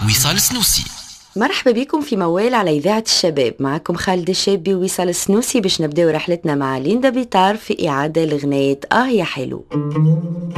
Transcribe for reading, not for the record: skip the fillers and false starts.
وصال سنوسي. مرحبا بكم في موال على إذاعة الشباب. معكم خالد الشابي ووصال السنوسي باش نبداو رحلتنا مع ليندا بيطار في إعادة لغناية يا حلو.